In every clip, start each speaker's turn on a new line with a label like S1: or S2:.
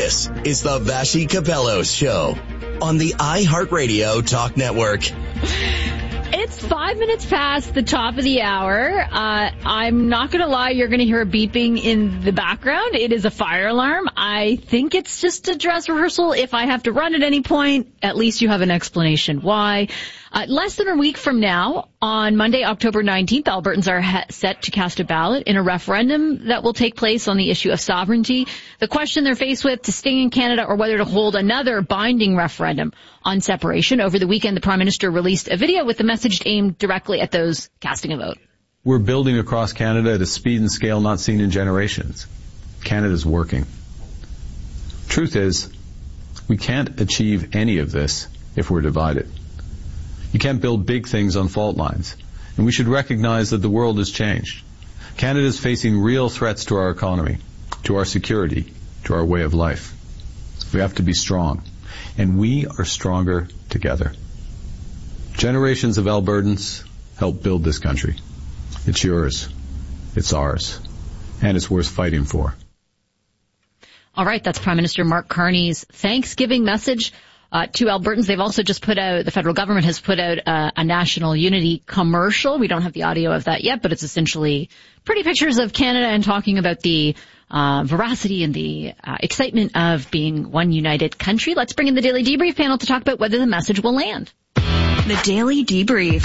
S1: This is the Vassy Capello Show on the iHeartRadio Talk Network.
S2: It's 5 minutes past the top of the hour. I'm not going to lie, you're going to hear a beeping in the background. It is a fire alarm. I think it's just a dress rehearsal. If I have to run at any point, at least you have an explanation why. Less than a week from now, on Monday, October 19th, Albertans are set to cast a ballot in a referendum that will take place on the issue of sovereignty. The question they're faced with, to stay in Canada or whether to hold another binding referendum on separation. Over the weekend, the Prime Minister released a video with the message aimed directly at those casting a vote.
S3: We're building across Canada at a speed and scale not seen in generations. Canada's working. Truth is, we can't achieve any of this if we're divided. You can't build big things on fault lines. And we should recognize that the world has changed. Canada is facing real threats to our economy, to our security, to our way of life. We have to be strong. And we are stronger together. Generations of Albertans helped build this country. It's yours. It's ours. And it's worth fighting for.
S2: All right, that's Prime Minister Mark Carney's Thanksgiving message to Albertans. They've also just put out, the federal government has put out a national unity commercial. We don't have the audio of that yet, but it's essentially pretty pictures of Canada and talking about the veracity and the excitement of being one united country. Let's bring in the Daily Debrief panel to talk about whether the message will land.
S4: The Daily Debrief.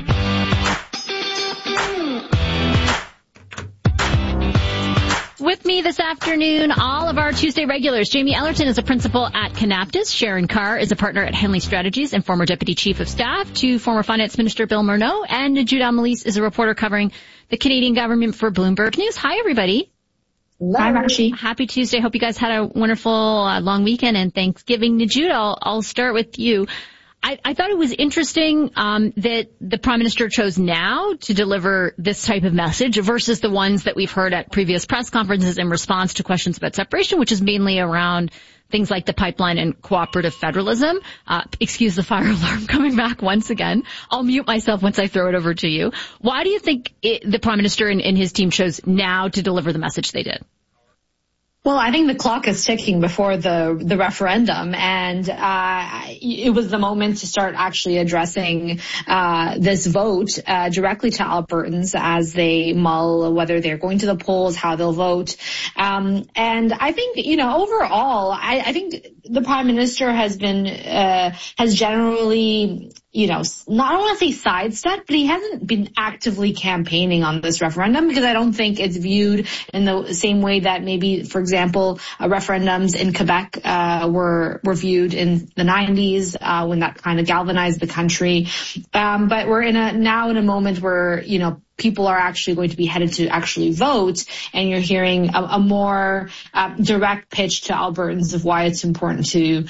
S2: With me this afternoon, all of our Tuesday regulars. Jamie Ellerton is a principal at Canaptus. Sharon Carr is a partner at Henley Strategies and former Deputy Chief of Staff to former Finance Minister Bill Morneau. And Jude Amelise is a reporter covering the Canadian government for Bloomberg News. Hi, everybody.
S5: Hi, Rashi.
S2: Happy Tuesday. Hope you guys had a wonderful long weekend and Thanksgiving. Jude, I'll start with you. I thought it was interesting that the Prime Minister chose now to deliver this type of message versus the ones that we've heard at previous press conferences in response to questions about separation, which is mainly around things like the pipeline and cooperative federalism. Excuse the fire alarm coming back once again. I'll mute myself once I throw it over to you. Why do you think the Prime Minister and his team chose now to deliver the message they did?
S5: Well, I think the clock is ticking before the referendum, and it was the moment to start actually addressing this vote directly to Albertans as they mull whether they're going to the polls, how they'll vote. And I think, overall, I think the Prime Minister has generally, not, I don't want to say sidestepped, but he hasn't been actively campaigning on this referendum because I don't think it's viewed in the same way that maybe, for example, referendums in Quebec were viewed in the 90s when that kind of galvanized the country. But we're now in a moment where, people are actually going to be headed to actually vote, and you're hearing a more direct pitch to Albertans of why it's important to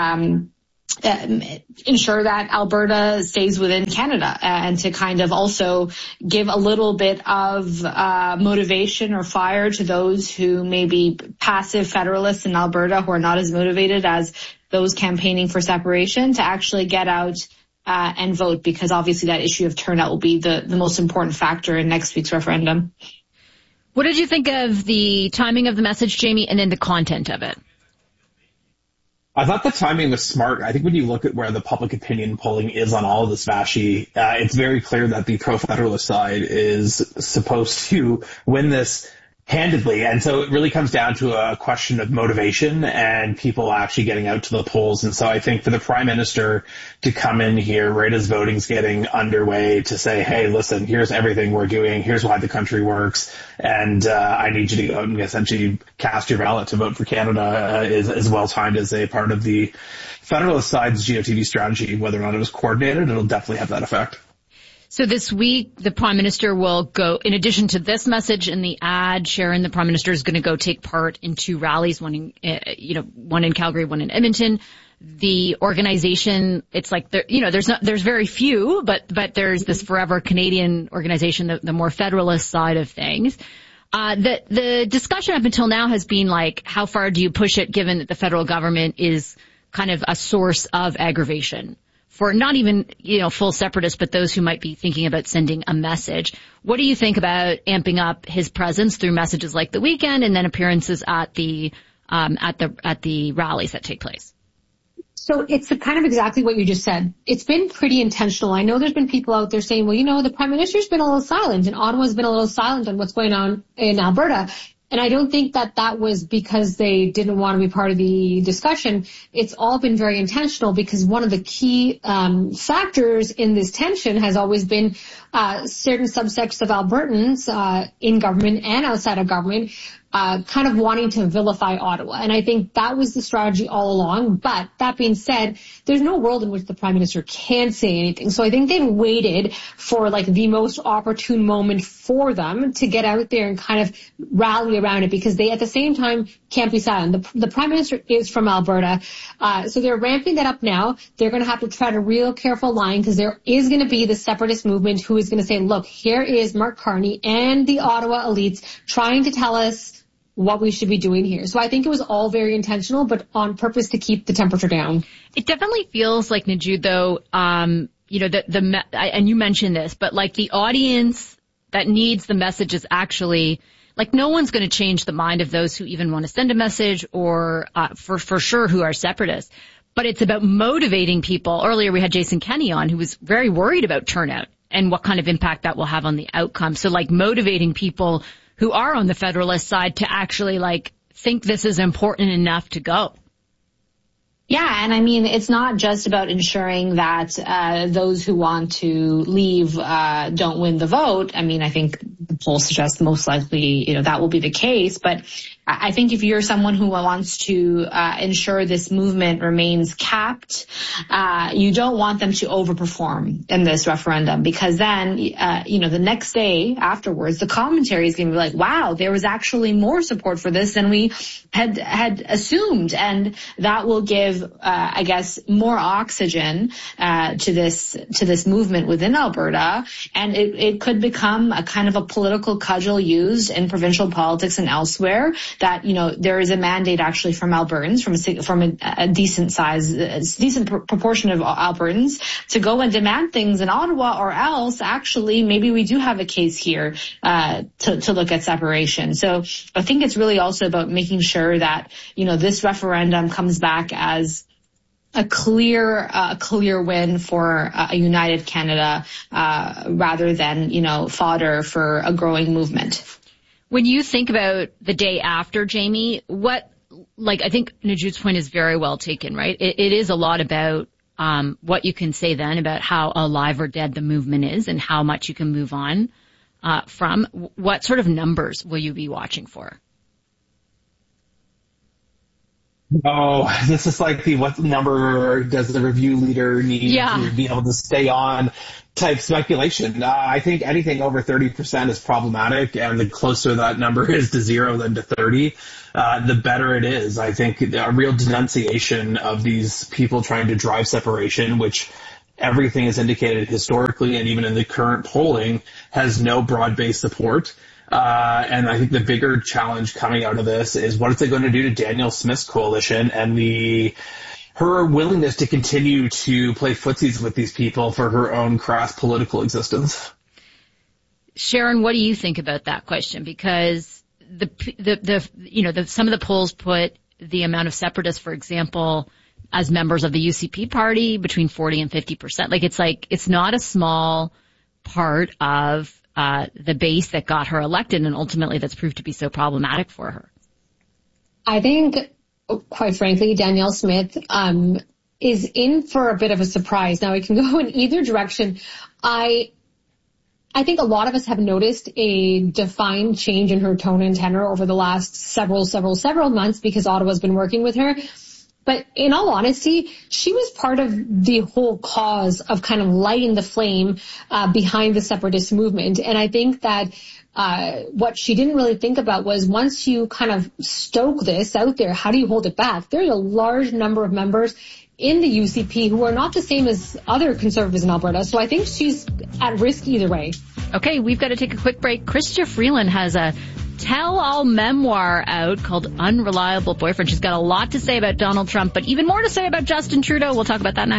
S5: ensure that Alberta stays within Canada and to kind of also give a little bit of motivation or fire to those who may be passive federalists in Alberta who are not as motivated as those campaigning for separation to actually get out and vote, because obviously that issue of turnout will be the most important factor in next week's referendum.
S2: What did you think of the timing of the message, Jamie, and then the content of it?
S6: I thought the timing was smart. I think when you look at where the public opinion polling is on all of this, Vashi, it's very clear that the pro-federalist side is supposed to win this handedly. And so it really comes down to a question of motivation and people actually getting out to the polls. And so I think for the Prime Minister to come in here right as voting's getting underway to say, hey, listen, here's everything we're doing. Here's why the country works. And I need you to go and essentially cast your ballot to vote for Canada is well timed as a part of the Federalist side's GOTV strategy. Whether or not it was coordinated, it'll definitely have that effect.
S2: So this week, the Prime Minister will go, in addition to this message in the ad, Sharon, the Prime Minister is going to go take part in two rallies, one in Calgary, one in Edmonton. The organization, it's like, there's very few, but there's this Forever Canadian organization, the more federalist side of things. The discussion up until now has been like, how far do you push it given that the federal government is kind of a source of aggravation for not even, full separatists, but those who might be thinking about sending a message. What do you think about amping up his presence through messages like the weekend and then appearances at the at the rallies that take place?
S7: So it's kind of exactly what you just said. It's been pretty intentional. I know there's been people out there saying, well, the Prime Minister's been a little silent and Ottawa's been a little silent on what's going on in Alberta. And I don't think that was because they didn't want to be part of the discussion. It's all been very intentional because one of the key factors in this tension has always been certain subsects of Albertans in government and outside of government kind of wanting to vilify Ottawa. And I think that was the strategy all along. But that being said, there's no world in which the Prime Minister can say anything. So I think they waited for the most opportune moment for them to get out there and kind of rally around it, because they at the same time can't be silent. The Prime Minister is from Alberta. So they're ramping that up now. They're going to have to tread a real careful line, because there is going to be the separatist movement who is going to say, look, here is Mark Carney and the Ottawa elites trying to tell us what we should be doing here. So I think it was all very intentional, but on purpose to keep the temperature down.
S2: It definitely feels like, Najud, though, and you mentioned this, but the audience that needs the message is actually, no one's going to change the mind of those who even want to send a message or, for sure, who are separatists. But it's about motivating people. Earlier we had Jason Kenney on, who was very worried about turnout and what kind of impact that will have on the outcome. So motivating people who are on the Federalist side to actually think this is important enough to go.
S5: Yeah, and I mean, it's not just about ensuring that those who want to leave don't win the vote. I mean, I think the polls suggest most likely, that will be the case. But I think if you're someone who wants to ensure this movement remains capped, you don't want them to overperform in this referendum, because then, the next day afterwards, the commentary is going to be like, wow, there was actually more support for this than we had assumed. And that will give, I guess, more oxygen to this movement within Alberta. And it could become a kind of a political cudgel used in provincial politics and elsewhere, that, there is a mandate actually from Albertans, from a decent proportion of Albertans, to go and demand things in Ottawa, or else actually maybe we do have a case here to look at separation. So I think it's really also about making sure that, this referendum comes back as a clear win for a united Canada, rather than, fodder for a growing movement.
S2: When you think about the day after, Jamie, I think Najud's point is very well taken, right? It is a lot about what you can say then about how alive or dead the movement is and how much you can move on from. What sort of numbers will you be watching for?
S6: Oh, this is what number does the review leader need to be able to stay on type speculation. I think anything over 30% is problematic, and the closer that number is to 0 than to 30, the better it is. I think a real denunciation of these people trying to drive separation, which everything is indicated historically and even in the current polling has no broad-based support. And I think the bigger challenge coming out of this is what is it going to do to Danielle Smith's coalition and her willingness to continue to play footsies with these people for her own crass political existence.
S2: Sharon, what do you think about that question? Because some of the polls put the amount of separatists, for example, as members of the UCP party between 40 and 50%. It's not a small part of the base that got her elected, and ultimately that's proved to be so problematic for her.
S7: I think, quite frankly, Danielle Smith is in for a bit of a surprise. Now, it can go in either direction. I think a lot of us have noticed a defined change in her tone and tenor over the last several months, because Ottawa's been working with her. But in all honesty, she was part of the whole cause of kind of lighting the flame behind the separatist movement. And I think that what she didn't really think about was, once you kind of stoke this out there, how do you hold it back? There's a large number of members in the UCP who are not the same as other Conservatives in Alberta. So I think she's at risk either way.
S2: Okay, we've got to take a quick break. Chrystia Freeland has a tell-all memoir out called Unreliable Boyfriend. She's got a lot to say about Donald Trump, but even more to say about Justin Trudeau. We'll talk about that next.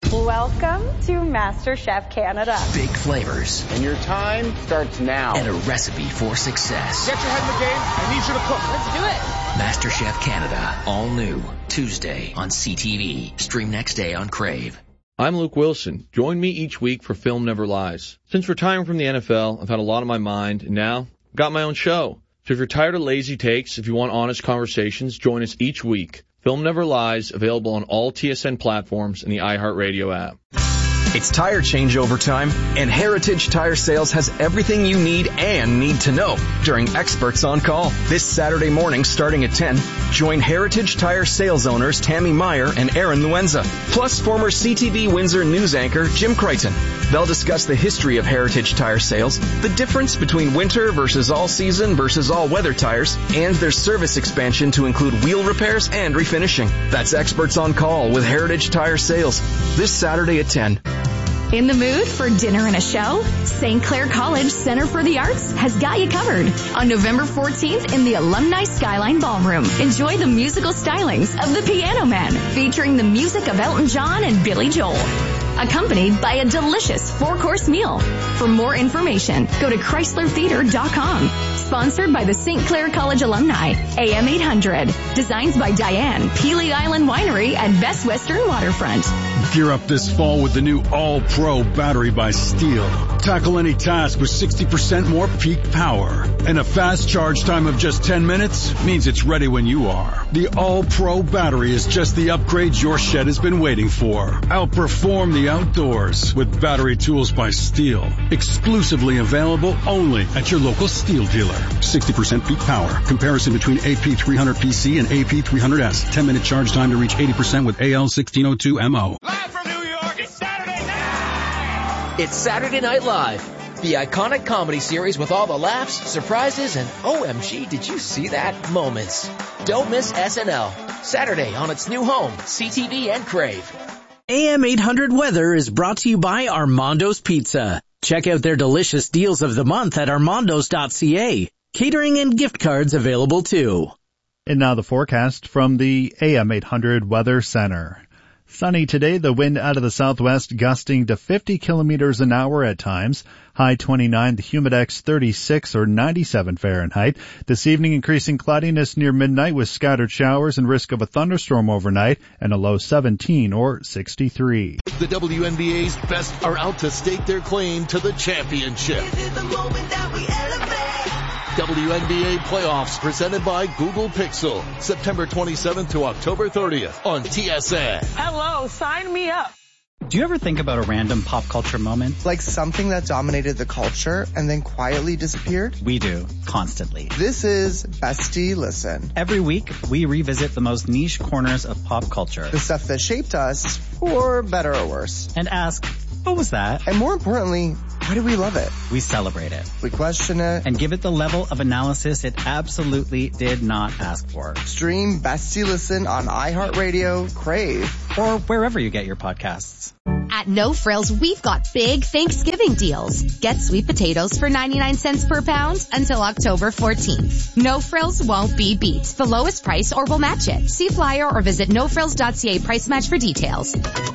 S8: Welcome to MasterChef Canada.
S9: Big flavors.
S10: And your time starts now.
S9: And a recipe for success.
S10: Get your head in the game. I need you to cook.
S9: Let's do it. MasterChef Canada. All new. Tuesday on CTV. Stream next day on Crave.
S11: I'm Luke Wilson. Join me each week for Film Never Lies. Since retiring from the NFL, I've had a lot on my mind, and now I've got my own show. So if you're tired of lazy takes, if you want honest conversations, join us each week. Film Never Lies, available on all TSN platforms and the iHeartRadio app.
S12: It's tire changeover time, and Heritage Tire Sales has everything you need and need to know during Experts on Call. This Saturday morning starting at 10, join Heritage Tire Sales owners Tammy Meyer and Aaron Luenza, plus former CTV Windsor news anchor Jim Crichton. They'll discuss the history of Heritage Tire Sales, the difference between winter versus all season versus all weather tires, and their service expansion to include wheel repairs and refinishing. That's Experts on Call with Heritage Tire Sales this Saturday at 10.
S4: In the mood for dinner and a show? St. Clair College Center for the Arts has got you covered. On November 14th in the Alumni Skyline Ballroom, enjoy the musical stylings of The Piano Man, featuring the music of Elton John and Billy Joel, accompanied by a delicious 4-course meal. For more information, go to ChryslerTheater.com. Sponsored by the St. Clair College alumni, AM 800. Designs by Diane, Peely Island Winery at Best Western Waterfront.
S13: Gear up this fall with the new All-Pro battery by Steel. Tackle any task with 60% more peak power. And a fast charge time of just 10 minutes means it's ready when you are. The All-Pro battery is just the upgrade your shed has been waiting for. Outperform the outdoors with battery tools by Steel. Exclusively available only at your local Steel dealer. 60% peak power. Comparison between AP300PC and AP300S. 10-minute charge time to reach 80% with AL1602MO.
S14: Live from New York, it's Saturday night!
S9: It's Saturday Night Live, the iconic comedy series with all the laughs, surprises, and OMG, did you see that? Moments. Don't miss SNL. Saturday on its new home, CTV and Crave.
S15: AM 800 Weather is brought to you by Armando's Pizza. Check out their delicious deals of the month at armandos.ca. Catering and gift cards available too.
S16: And now the forecast from the AM 800 Weather Center. Sunny today, the wind out of the southwest gusting to 50 kilometers an hour at times. High 29, the humidex 36 or 97 Fahrenheit. This evening, increasing cloudiness near midnight with scattered showers and risk of a thunderstorm overnight, and a low 17 or 63.
S17: The WNBA's best are out to stake their claim to the championship.
S14: This is the moment that we elevate.
S17: WNBA playoffs presented by Google Pixel. September 27th to October 30th on TSN.
S8: Hello, sign me up.
S18: Do you ever think about a random pop culture moment?
S19: Like something that dominated the culture and then quietly disappeared?
S18: We do, constantly.
S19: This is Bestie Listen.
S18: Every week, we revisit the most niche corners of pop culture.
S19: The stuff that shaped us, for better or worse.
S18: And ask, what was that?
S19: And more importantly, why do we love it?
S18: We celebrate it.
S19: We question it.
S18: And give it the level of analysis it absolutely did not ask for.
S19: Stream Bestie Listen on iHeartRadio, Crave,
S18: or wherever you get your podcasts.
S20: At No Frills, we've got big Thanksgiving deals. Get sweet potatoes for 99 cents per pound until October 14th. No Frills won't be beat. The lowest price or we'll match it. See flyer or visit nofrills.ca price match for details.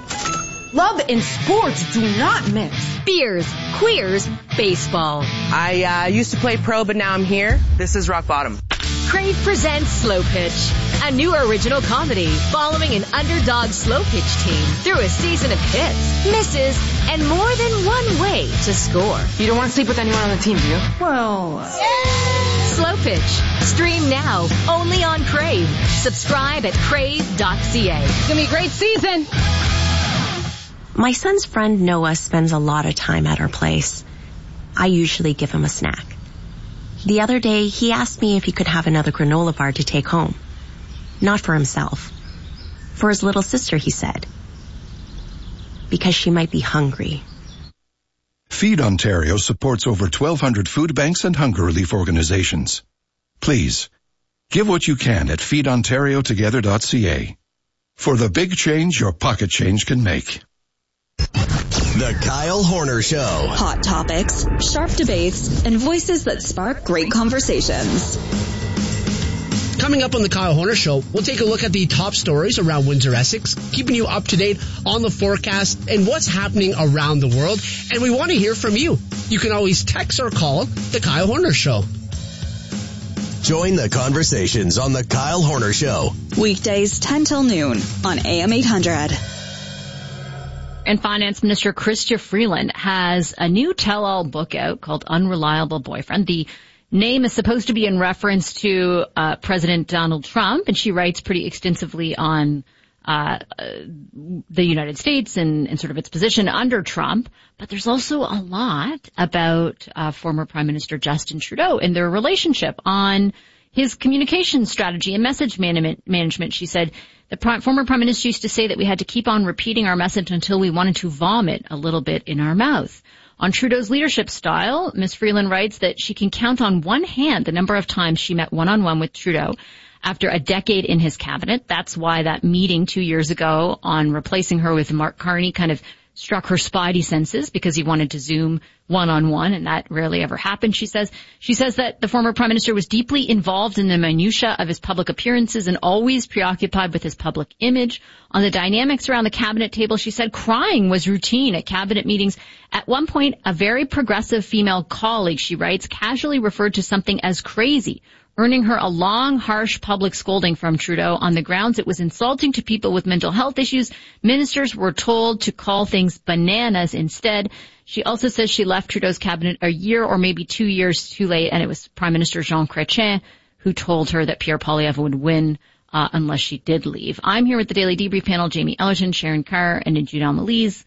S21: Love and sports do not mix.
S22: Beers, queers, baseball.
S23: I used to play pro, but now I'm here. This is rock bottom.
S22: Crave presents Slow Pitch, a new original comedy following an underdog slow pitch team through a season of hits, misses, and more than one way to score.
S23: You don't want to sleep with anyone on the team, do you?
S21: Well...
S22: Slow Pitch. Stream now, only on Crave. Subscribe at crave.ca.
S21: It's going to be a great season.
S24: My son's friend Noah spends a lot of time at our place. I usually give him a snack. The other day, he asked me if he could have another granola bar to take home. Not for himself. For his little sister, he said. Because she might be hungry.
S25: Feed Ontario supports over 1,200 food banks and hunger relief organizations. Please, give what you can at feedontariotogether.ca. For the big change your pocket change can make.
S1: The Kyle Horner Show.
S4: Hot topics, sharp debates, and voices that spark great conversations.
S2: Coming up on the Kyle Horner Show, we'll take a look at the top stories around Windsor, Essex, keeping you up to date on the forecast and what's happening around the world. And we want to hear from you. You can always text or call the Kyle Horner Show.
S1: Join the conversations on the Kyle Horner Show.
S3: Weekdays 10 till noon on AM 800.
S5: And Finance Minister Chrystia Freeland has a new tell-all book out called Unreliable Boyfriend. The name is supposed to be in reference to President Donald Trump, and she writes pretty extensively on the United States and sort of its position under Trump. But there's also a lot about former Prime Minister Justin Trudeau and their relationship on his communication strategy and message management. She said the former Prime Minister used to say that we had to keep on repeating our message until we wanted to vomit a little bit in our mouth. On Trudeau's leadership style, Ms. Freeland writes that she can count on one hand the number of times she met one-on-one with Trudeau after a decade in his cabinet. That's why that meeting 2 years ago on replacing her with Mark Carney kind of struck her spidey senses, because he wanted to Zoom one-on-one, and that rarely ever happened, she says. She says that the former Prime Minister was deeply involved in the minutiae of his public appearances and always preoccupied with his public image. On the dynamics around the cabinet table, she said crying was routine at cabinet meetings. At one point, a very progressive female colleague, she writes, casually referred to something as crazy, earning her a long, harsh public scolding from Trudeau on the grounds it was insulting to people with mental health issues. Ministers were told to call things bananas instead. She also says she left Trudeau's cabinet a year or maybe 2 years too late, and it was Prime Minister Jean Chrétien who told her that Pierre Poilievre would win unless she did leave. I'm here with the Daily Debrief panel, Jamie Ellerton, Sharon Carr, and Judel Malise.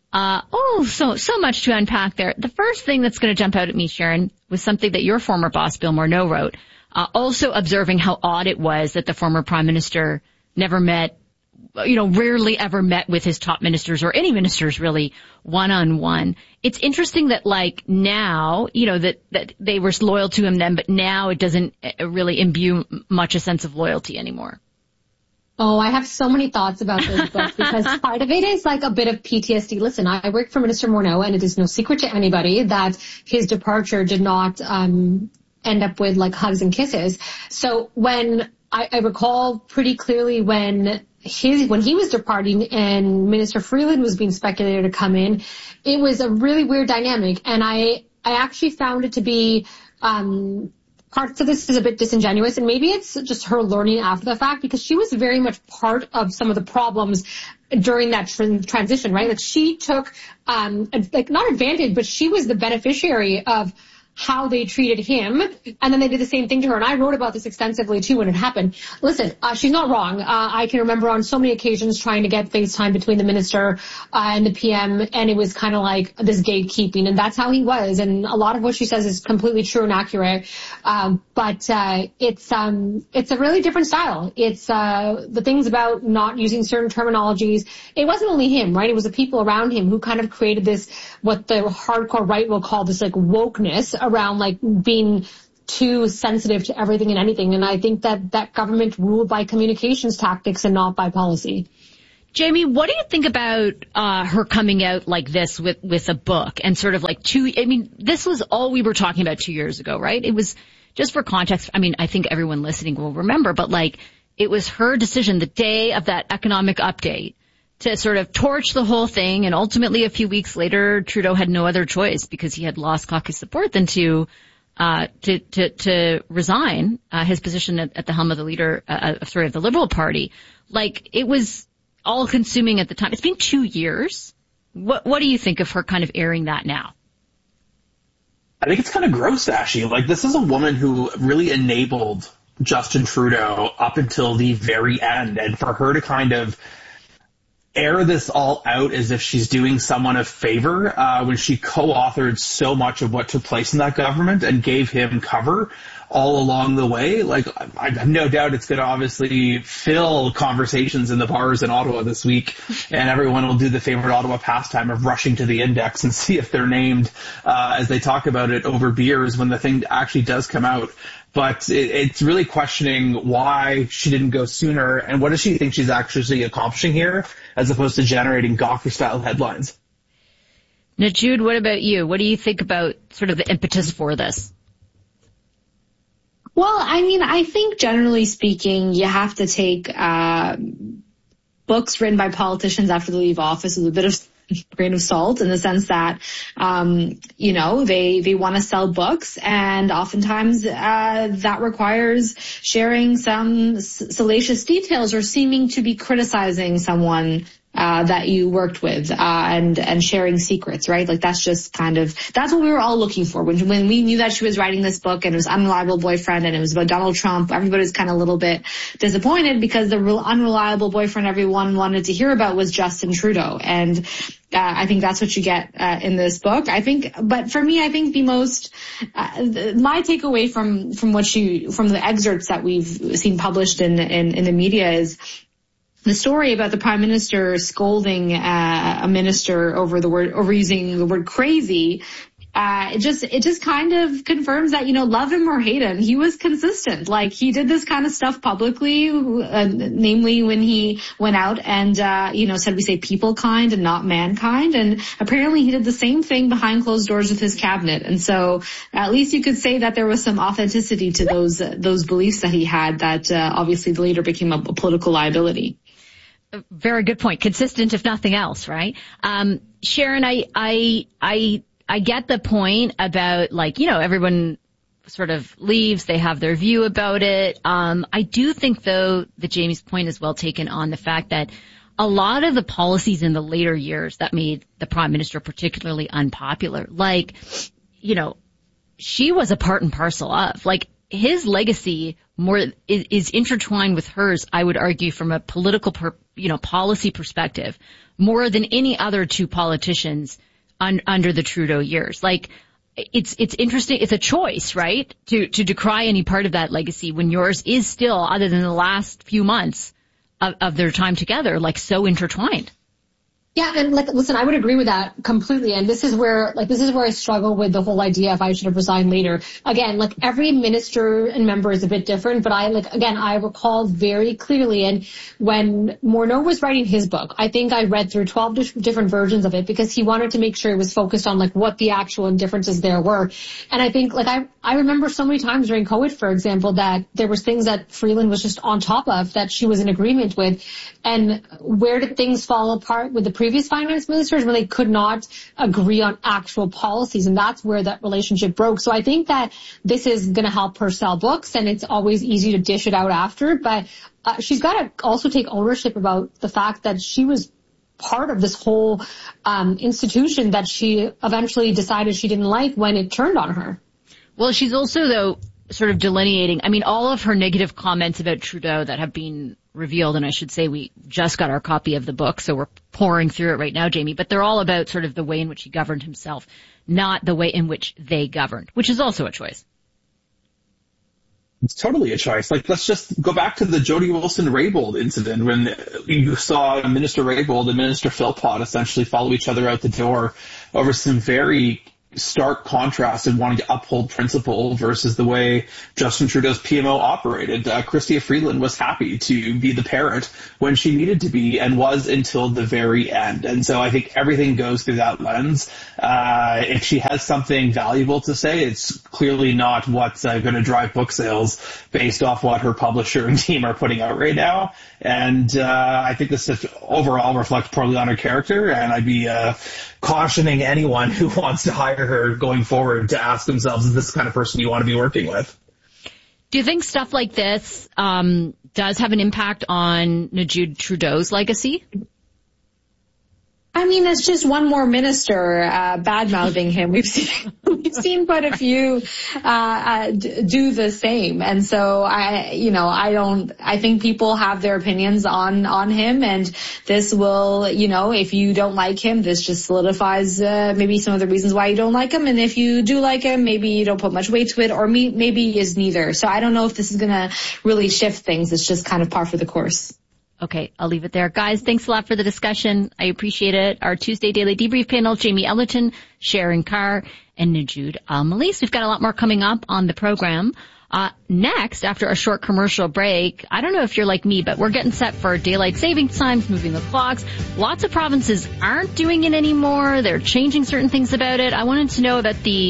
S5: So much to unpack there. The first thing that's going to jump out at me, Sharon, was something that your former boss, Bill Morneau, wrote. Also observing how odd it was that the former Prime Minister never met, rarely ever met with his top ministers, or any ministers really, one-on-one. It's interesting that now, that they were loyal to him then, but now it doesn't really imbue much a sense of loyalty anymore.
S6: Oh, I have so many thoughts about this book, because part of it is like a bit of PTSD. Listen, I worked for Minister Morneau, and it is no secret to anybody that his departure did not, end up with like hugs and kisses. So when I recall pretty clearly when he was departing and Minister Freeland was being speculated to come in, it was a really weird dynamic. And I actually found it to be, parts of this is a bit disingenuous, and maybe it's just her learning after the fact, because she was very much part of some of the problems during that transition, right? Like she took, not advantage, but she was the beneficiary of how they treated him, and then they did the same thing to her. And I wrote about this extensively too when it happened. Listen, she's not wrong. I can remember on so many occasions trying to get FaceTime between the minister and the PM, and it was kind of like this gatekeeping, and that's how he was. And a lot of what she says is completely true and accurate. But it's a really different style. It's the things about not using certain terminologies. It wasn't only him, right? It was the people around him who kind of created this, what the hardcore right will call this like wokeness around like being too sensitive to everything and anything. And I think that government ruled by communications tactics and not by policy.
S5: Jamie, what do you think about her coming out like this with a book and sort of like this was all we were talking about 2 years ago, right? It was, just for context, I think everyone listening will remember, but it was her decision the day of that economic update to sort of torch the whole thing, and ultimately a few weeks later, Trudeau had no other choice because he had lost caucus support than to resign his position at the helm of the of the Liberal Party. It was all consuming at the time. It's been 2 years. What do you think of her kind of airing that now?
S7: I think it's kind of gross, actually. This is a woman who really enabled Justin Trudeau up until the very end, and for her to kind of air this all out as if she's doing someone a favor when she co-authored so much of what took place in that government and gave him cover all along the way. I have no doubt it's going to obviously fill conversations in the bars in Ottawa this week, and everyone will do the favorite Ottawa pastime of rushing to the index and see if they're named as they talk about it over beers when the thing actually does come out. But it's really questioning why she didn't go sooner, and what does she think she's actually accomplishing here, as opposed to generating Gawker-style headlines.
S5: Now, Jude, what about you? What do you think about sort of the impetus for this?
S6: Well, I mean, I think generally speaking, you have to take books written by politicians after they leave office with a bit of grain of salt, in the sense that, they want to sell books, and oftentimes that requires sharing some salacious details or seeming to be criticizing someone that you worked with, and sharing secrets, right? Like that's what we were all looking for. When we knew that she was writing this book and it was Unreliable Boyfriend and it was about Donald Trump, everybody was kind of a little bit disappointed because the real unreliable boyfriend everyone wanted to hear about was Justin Trudeau. And I think that's what you get in this book. But for me, I think the most my takeaway from the excerpts that we've seen published in the media is the story about the Prime Minister scolding a minister over using the word crazy. It just kind of confirms that, love him or hate him, he was consistent. Like, he did this kind of stuff publicly, namely when he went out and, said we say people kind and not mankind. And apparently he did the same thing behind closed doors with his cabinet. And so at least you could say that there was some authenticity to those beliefs that he had that, obviously later became a political liability.
S5: Very good point. Consistent, if nothing else, right? Sharon, I get the point about, everyone sort of leaves, they have their view about it. I do think, though, that Jamie's point is well taken on the fact that a lot of the policies in the later years that made the Prime Minister particularly unpopular, she was a part and parcel of, his legacy is intertwined with hers, I would argue, from a political policy perspective, more than any other two politicians under the Trudeau years. It's interesting. It's a choice, right? To decry any part of that legacy when yours is still, other than the last few months of their time together, so intertwined.
S6: Yeah, and listen, I would agree with that completely. And this is where I struggle with the whole idea if I should have resigned later. Again, every minister and member is a bit different, but I recall very clearly, and when Morneau was writing his book, I think I read through 12 different versions of it because he wanted to make sure it was focused on what the actual differences there were. And I think I remember so many times during COVID, for example, that there was things that Freeland was just on top of that she was in agreement with. And where did things fall apart with the previous finance ministers? When they could not agree on actual policies, and that's where that relationship broke. So I think that this is going to help her sell books, and it's always easy to dish it out after, but she's got to also take ownership about the fact that she was part of this whole institution that she eventually decided she didn't like when it turned on her.
S5: Well, she's also, though, sort of delineating, all of her negative comments about Trudeau that have been revealed, and I should say we just got our copy of the book, so we're pouring through it right now, Jamie, but they're all about sort of the way in which he governed himself, not the way in which they governed, which is also a choice.
S7: It's totally a choice. Let's just go back to the Jody Wilson-Raybould incident when you saw Minister Raybould and Minister Philpott essentially follow each other out the door over some very stark contrast in wanting to uphold principle versus the way Justin Trudeau's PMO operated. Chrystia Freeland was happy to be the parent when she needed to be and was until the very end. And so I think everything goes through that lens. If she has something valuable to say, it's clearly not what's going to drive book sales based off what her publisher and team are putting out right now. And I think this overall reflects poorly on her character, and I'd be cautioning anyone who wants to hire her going forward to ask themselves, is this the kind of person you want to be working with?
S5: Do you think stuff like this does have an impact on Najib Trudeau's legacy?
S6: It's just one more minister bad-mouthing him. We've seen quite a few do the same, and so I think people have their opinions on him, and this will, if you don't like him, this just solidifies maybe some of the reasons why you don't like him, and if you do like him, maybe you don't put much weight to it, or maybe is neither. So I don't know if this is gonna really shift things. It's just kind of par for the course.
S5: Okay, I'll leave it there. Guys, thanks a lot for the discussion. I appreciate it. Our Tuesday Daily Debrief panel, Jamie Ellerton, Sharon Carr, and Najoud Al-Malise. We've got a lot more coming up on the program. Next, after a short commercial break, I don't know if you're like me, but we're getting set for daylight savings times, moving the clocks. Lots of provinces aren't doing it anymore. They're changing certain things about it. I wanted to know about the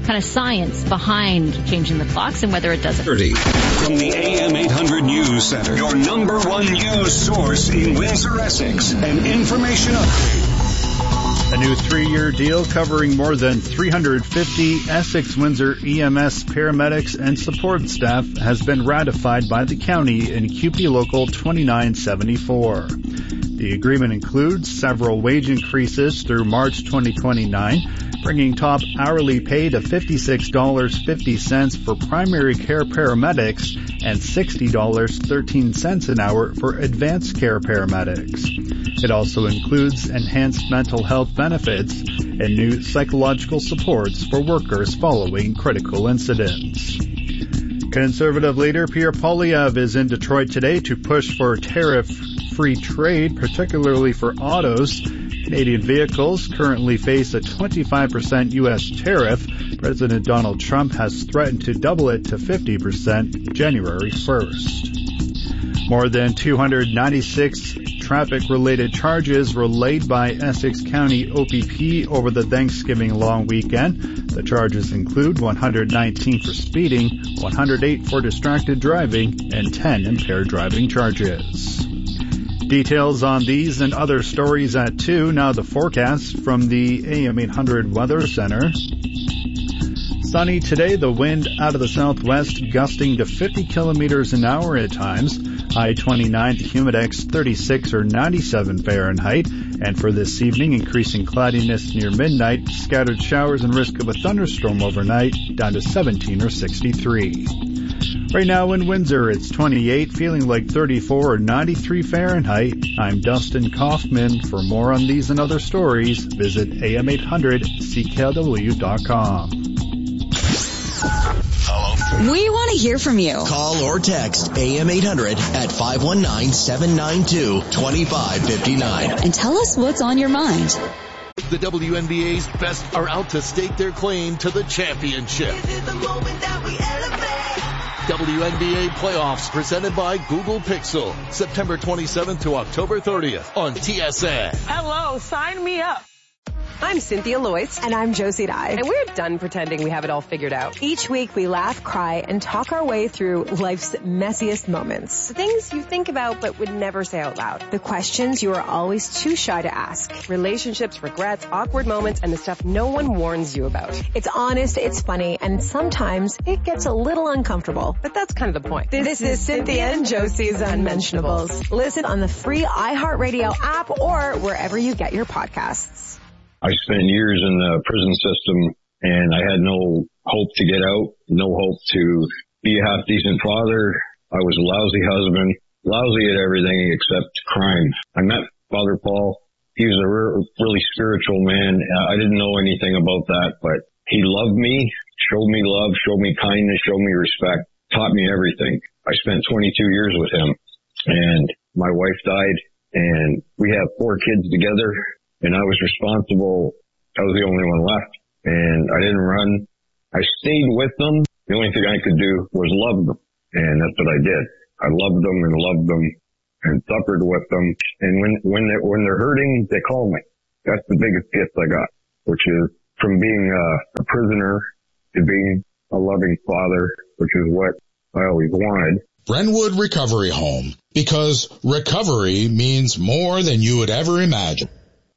S5: kind of science behind changing the clocks and whether it does it.
S9: From the AM 800 News Center, your number one news source in Windsor, Essex, an information upgrade.
S16: A new 3-year deal covering more than 350 Essex Windsor EMS paramedics and support staff has been ratified by the county in QP Local 2974. The agreement includes several wage increases through March 2029, bringing top hourly pay to $56.50 for primary care paramedics and $60.13 an hour for advanced care paramedics. It also includes enhanced mental health benefits and new psychological supports for workers following critical incidents. Conservative leader Pierre Poilievre is in Detroit today to push for tariff-free trade, particularly for autos. Canadian vehicles currently face a 25% U.S. tariff. President Donald Trump has threatened to double it to 50% January 1st. More than 296 traffic-related charges were laid by Essex County OPP over the Thanksgiving long weekend. The charges include 119 for speeding, 108 for distracted driving, and 10 impaired driving charges. Details on these and other stories at 2. Now the forecast from the AM 800 Weather Center. Sunny today, the wind out of the southwest gusting to 50 kilometers an hour at times. High 29, the humidex 36 or 97 Fahrenheit. And for this evening, increasing cloudiness near midnight, scattered showers and risk of a thunderstorm overnight, down to 17 or 63. Right now in Windsor, it's 28, feeling like 34 or 93 Fahrenheit. I'm Dustin Kaufman. For more on these and other stories, visit am800CKLW.com.
S3: We want to hear from you.
S1: Call or text AM 800 at 519-792-2559.
S3: And tell us what's on your mind.
S17: The WNBA's best are out to stake their claim to the championship. WNBA playoffs presented by Google Pixel. September 27th to October 30th on TSN.
S8: Hello, sign me up.
S10: I'm Cynthia Loyce.
S21: And I'm Josie Dye.
S10: And we're done pretending we have it all figured out. Each week we laugh, cry, and talk our way through life's messiest moments. The things you think about but would never say out loud. The questions you are always too shy to ask. Relationships, regrets, awkward moments, and the stuff no one warns you about. It's honest, it's funny, and sometimes it gets a little uncomfortable. But that's kind of the point. This is Cynthia and Josie's Unmentionables. Listen on the free iHeartRadio app or wherever you get your podcasts.
S11: I spent years in the prison system, and I had no hope to get out, no hope to be a half-decent father. I was a lousy husband, lousy at everything except crime. I met Father Paul. He was a really spiritual man. I didn't know anything about that, but he loved me, showed me love, showed me kindness, showed me respect, taught me everything. I spent 22 years with him, and my wife died, and we have 4 kids together. And I was responsible. I was the only one left. And I didn't run. I stayed with them. The only thing I could do was love them. And that's what I did. I loved them and suffered with them. And when they're hurting, they call me. That's the biggest gift I got, which is from being a prisoner to being a loving father, which is what I always wanted.
S12: Brentwood Recovery Home, because recovery means more than you would ever imagine.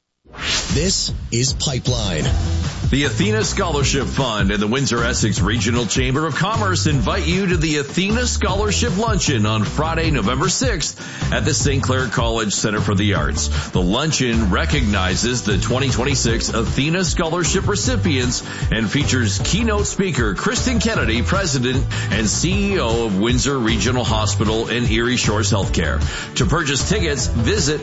S1: This is Pipeline.
S13: The Athena Scholarship Fund and the Windsor-Essex Regional Chamber of Commerce invite you to the Athena Scholarship Luncheon on Friday, November 6th at the St. Clair College Center for the Arts. The luncheon recognizes the 2026 Athena Scholarship recipients and features keynote speaker Kristen Kennedy, President and CEO of Windsor Regional Hospital and Erie Shores Healthcare. To purchase tickets, visit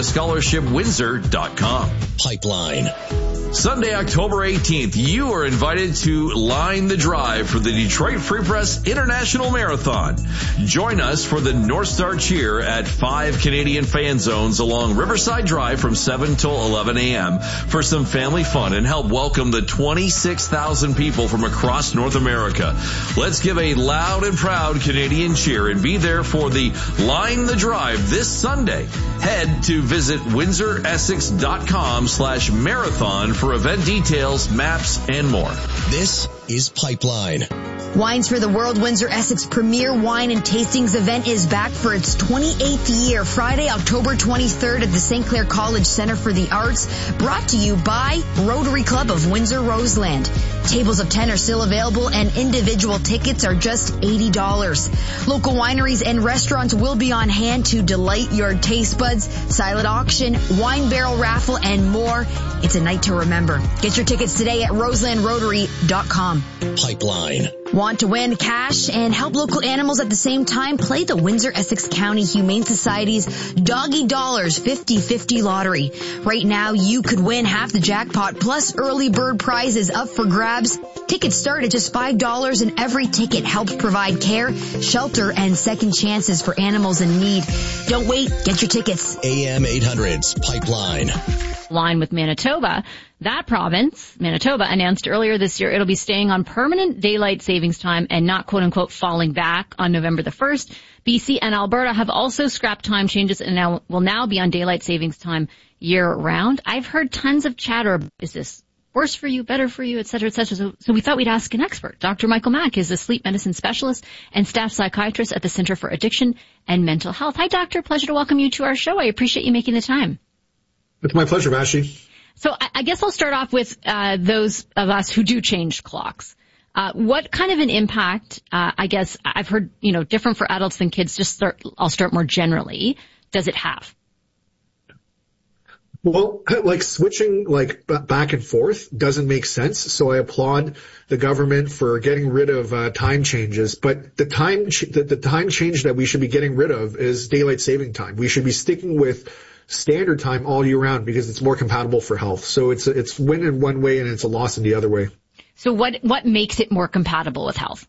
S13: AthenaScholarshipWindsor.com.
S1: Pipeline.
S13: Sunday, October 18th, you are invited to line the drive for the Detroit Free Press International Marathon. Join us for the North Star Cheer at 5 Canadian fan zones along Riverside Drive from 7 till 11 a.m. for some family fun and help welcome the 26,000 people from across North America. Let's give a loud and proud Canadian cheer and be there for the Line the Drive this Sunday. Head to visit WindsorEssex.com/marathon for event details, maps, and more.
S1: This is Pipeline.
S14: Wines for the World Windsor Essex Premier Wine and Tastings event is back for its 28th year, Friday, October 23rd at the St. Clair College Center for the Arts, brought to you by Rotary Club of Windsor Roseland. Tables of 10 are still available and individual tickets are just $80. Local wineries and restaurants will be on hand to delight your taste buds, silent auction, wine barrel raffle, and more. It's a night to remember. Get your tickets today at roselandrotary.com.
S1: Pipeline.
S14: Want to win cash and help local animals at the same time? Play the Windsor Essex County Humane Society's Doggy Dollars 50-50 lottery. Right now, you could win half the jackpot plus early bird prizes up for grabs. Tickets start at just $5 and every ticket helps provide care, shelter, and second chances for animals in need. Don't wait. Get your tickets.
S1: AM 800's Pipeline.
S5: Line with Manitoba. That province, Manitoba, announced earlier this year it'll be staying on permanent daylight savings time and not quote-unquote falling back on November the 1st. BC and Alberta have also scrapped time changes and will now be on daylight savings time year-round. I've heard tons of chatter. Is this worse for you, better for you, et cetera, et cetera. So we thought we'd ask an expert. Dr. Michael Mack is a sleep medicine specialist and staff psychiatrist at the Center for Addiction and Mental Health. Hi, Doctor. Pleasure to welcome you to our show. I appreciate you making the time.
S15: It's my pleasure, Mashi.
S5: So I guess I'll start off with those of us who do change clocks. What kind of an impact, I guess, I've heard, different for adults than kids, I'll start more generally, does it have?
S15: Well, switching back and forth doesn't make sense. So I applaud the government for getting rid of time changes. But the time change that we should be getting rid of is daylight saving time. We should be sticking with standard time all year round because it's more compatible for health. So it's win in one way and it's a loss in the other way.
S5: So what makes it more compatible with health?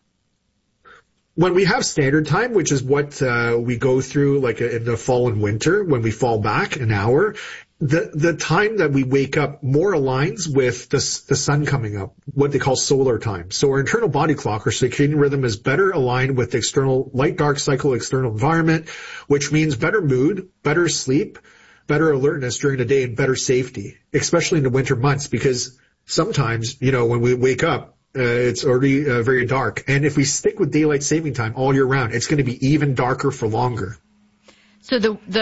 S15: When we have standard time, which is what we go through in the fall and winter, when we fall back an hour, the time that we wake up more aligns with the sun coming up, what they call solar time. So our internal body clock, our circadian rhythm, is better aligned with the external light-dark cycle external environment, which means better mood, better sleep, better alertness during the day, and better safety, especially in the winter months, because sometimes, when we wake up, it's already very dark. And if we stick with daylight saving time all year round, it's going to be even darker for longer.
S5: So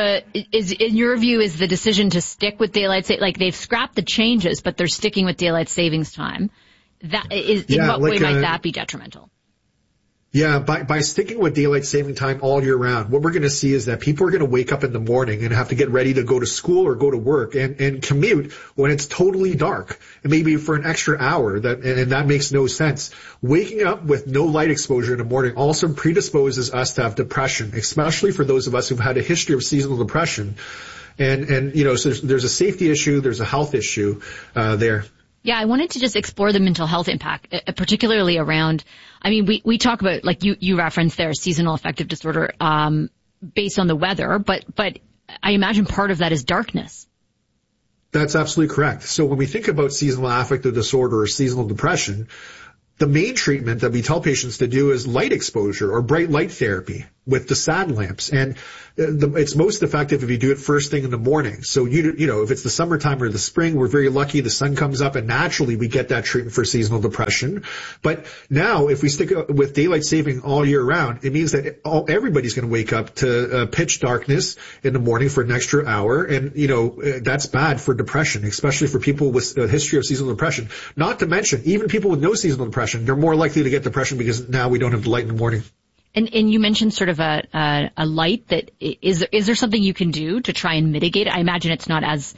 S5: in your view, is the decision to stick with daylight they've scrapped the changes, but they're sticking with daylight savings time. That is, in what way might that be detrimental?
S15: Yeah, by sticking with daylight saving time all year round, what we're going to see is that people are going to wake up in the morning and have to get ready to go to school or go to work and commute when it's totally dark, and maybe for an extra hour, and that makes no sense. Waking up with no light exposure in the morning also predisposes us to have depression, especially for those of us who've had a history of seasonal depression. And so there's a safety issue, there's a health issue there.
S5: Yeah, I wanted to just explore the mental health impact, particularly around, we talk about, you referenced there, seasonal affective disorder, based on the weather, but I imagine part of that is darkness.
S15: That's absolutely correct. So when we think about seasonal affective disorder or seasonal depression, the main treatment that we tell patients to do is light exposure or bright light therapy with the SAD lamps. And it's most effective if you do it first thing in the morning. So, if it's the summertime or the spring, we're very lucky the sun comes up and naturally we get that treatment for seasonal depression. But now if we stick with daylight saving all year round, it means that everybody's going to wake up to pitch darkness in the morning for an extra hour. And, that's bad for depression, especially for people with a history of seasonal depression. Not to mention, even people with no seasonal depression, they're more likely to get depression because now we don't have the light in the morning.
S5: And you mentioned sort of a light that is there something you can do to try and mitigate it? I imagine it's not as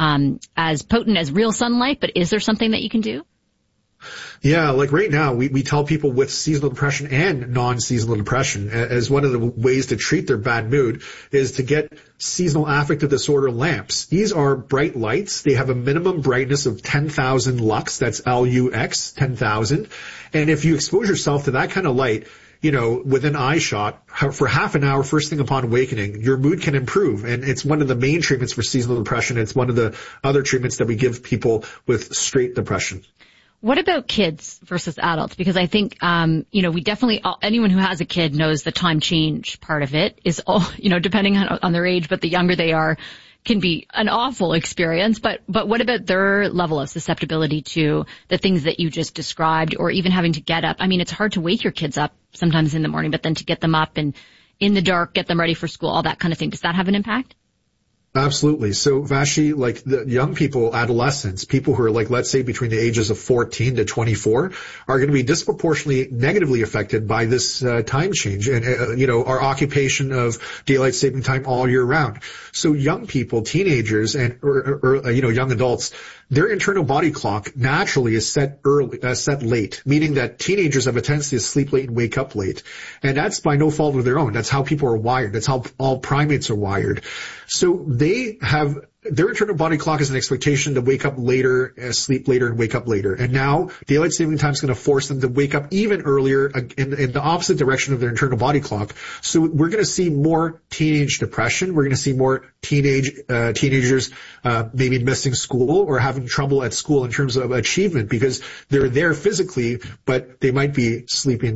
S5: potent as real sunlight, but is there something that you can do?
S15: Yeah, right now we tell people with seasonal depression and non-seasonal depression as one of the ways to treat their bad mood is to get seasonal affective disorder lamps. These are bright lights. They have a minimum brightness of 10,000 lux. That's LUX, 10,000. And if you expose yourself to that kind of light, within eye shot for half an hour first thing upon awakening, your mood can improve. And it's one of the main treatments for seasonal depression. It's one of the other treatments that we give people with straight depression.
S5: What about kids versus adults? Because I think, we definitely, anyone who has a kid knows the time change part of it is all, depending on their age, but the younger they are, can be an awful experience. But what about their level of susceptibility to the things that you just described, or even having to get up? I mean, it's hard to wake your kids up sometimes in the morning, but then to get them up and in the dark, get them ready for school, all that kind of thing. Does that have an impact?
S15: Absolutely. So Vashi, like the young people, adolescents, people who are like, let's say between the ages of 14 to 24 are going to be disproportionately negatively affected by this time change and, our occupation of daylight saving time all year round. So young people, teenagers and, young adults, their internal body clock naturally is set late, meaning that teenagers have a tendency to sleep late and wake up late. And that's by no fault of their own. That's how people are wired. That's how all primates are wired. So they have their internal body clock is an expectation to wake up later, sleep later, and wake up later. And now daylight saving time is going to force them to wake up even earlier in the opposite direction of their internal body clock. So we're going to see more teenage depression. We're going to see more teenagers maybe missing school or having trouble at school in terms of achievement because they're there physically, but they might be sleeping.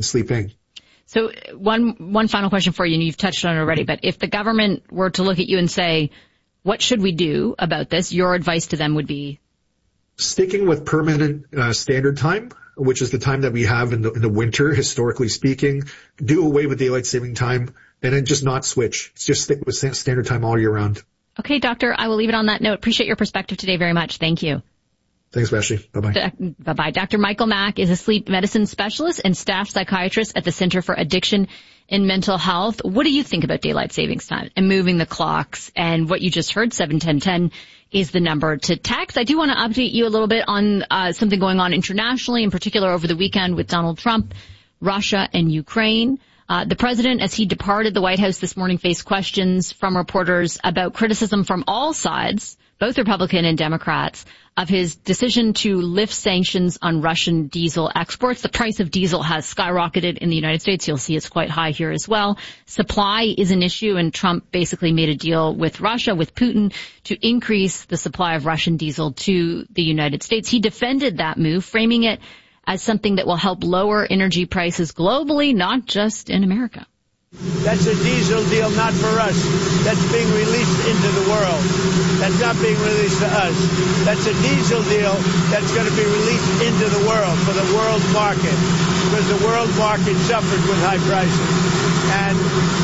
S5: So one final question for you, and you've touched on it already, but if the government were to look at you and say, what should we do about this? Your advice to them would be?
S15: Sticking with permanent standard time, which is the time that we have in the winter, historically speaking. Do away with daylight saving time and then just not switch. Just stick with standard time all year round.
S5: Okay, doctor, I will leave it on that note. Appreciate your perspective today very much. Thank you.
S15: Thanks, Vashi. Bye-bye.
S5: Bye-bye. Dr. Michael Mack is a sleep medicine specialist and staff psychiatrist at the Center for Addiction and Mental Health. What do you think about daylight savings time and moving the clocks? And what you just heard, 71010 is the number to text. I do want to update you a little bit on something going on internationally, in particular over the weekend with Donald Trump, Russia, and Ukraine. The president, as he departed the White House this morning, faced questions from reporters about criticism from all sides, both Republican and Democrats, of his decision to lift sanctions on Russian diesel exports. The price of diesel has skyrocketed in the United States. You'll see it's quite high here as well. Supply is an issue, and Trump basically made a deal with Russia, with Putin, to increase the supply of Russian diesel to the United States. He defended that move, framing it as something that will help lower energy prices globally, not just in America.
S18: That's a diesel deal not for us. That's being released into the world. That's not being released to us. That's a diesel deal that's going to be released into the world for the world market, because the world market suffered with high prices. And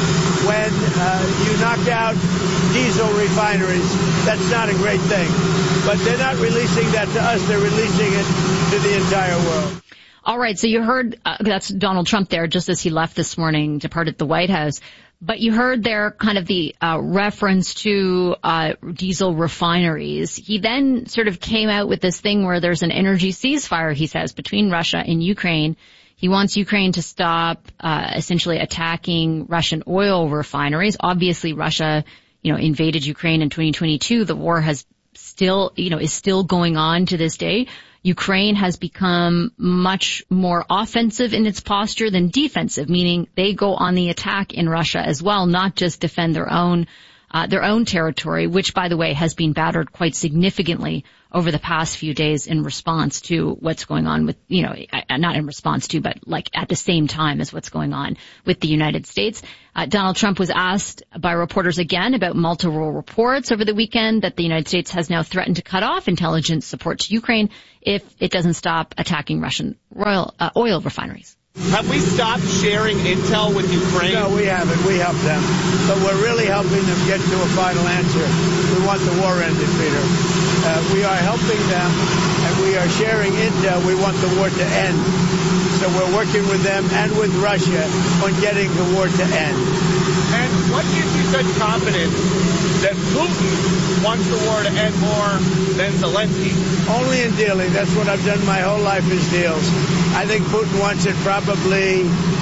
S18: when you knock out diesel refineries, that's not a great thing. But they're not releasing that to us. They're releasing it to the entire world.
S5: All right, so you heard that's Donald Trump there just as he left this morning, departed the White House. But you heard there kind of the reference to diesel refineries. He then sort of came out with this thing where there's an energy ceasefire, he says, between Russia and Ukraine. He wants Ukraine to stop essentially attacking Russian oil refineries. Obviously, Russia, invaded Ukraine in 2022. The war has still, is still going on to this day. Ukraine has become much more offensive in its posture than defensive, meaning they go on the attack in Russia as well, not just defend their own territory, which, by the way, has been battered quite significantly over the past few days in response to what's going on with, not in response to, but like at the same time as what's going on with the United States. Donald Trump was asked by reporters again about multiple reports over the weekend that the United States has now threatened to cut off intelligence support to Ukraine if it doesn't stop attacking Russian oil refineries.
S19: Have we stopped sharing intel with Ukraine?
S18: No, we haven't. We helped them. But we're really helping them get to a final answer. We want the war ended, Peter. We are helping them, and we are sharing intel. We want the war to end. So we're working with them and with Russia on getting the war to end.
S19: And what gives you such confidence that Putin wants the war to end more than Zelensky?
S18: Only in dealing. That's what I've done my whole life is deals. I think Putin wants it probably